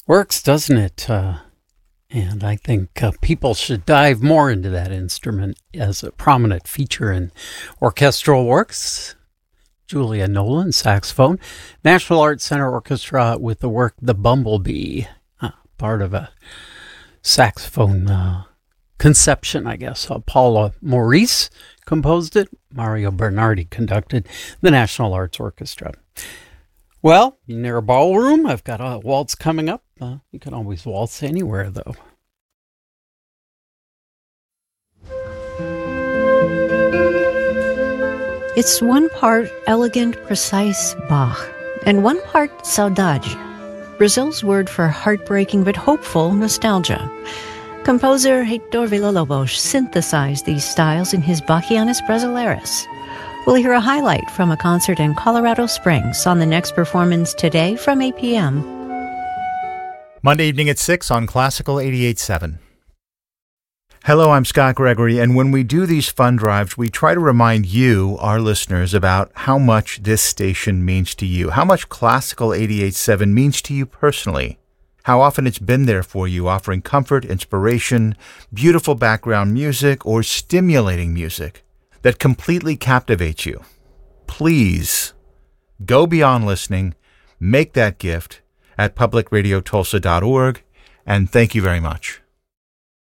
Works, doesn't it? And I think people should dive more into that instrument as a prominent feature in orchestral works. Julia Nolan, saxophone. National Arts Center Orchestra with the work The Bumblebee, part of a saxophone conception, I guess. Paula Maurice composed it. Mario Bernardi conducted the National Arts Orchestra. Well, near a ballroom, I've got a waltz coming up. You can always waltz anywhere, though. It's one part elegant, precise Bach, and one part saudade, Brazil's word for heartbreaking but hopeful nostalgia. Composer Heitor Villa-Lobos synthesized these styles in his Bachianas Brasileiras. We'll hear a highlight from a concert in Colorado Springs on the next performance today from 8 p.m. Monday evening at 6 on Classical 88.7. Hello, I'm Scott Gregory, and when we do these fund drives, we try to remind you, our listeners, about how much this station means to you, how much Classical 88.7 means to you personally, how often it's been there for you, offering comfort, inspiration, beautiful background music, or stimulating music that completely captivates you. Please go beyond listening, make that gift at publicradiotulsa.org, and thank you very much.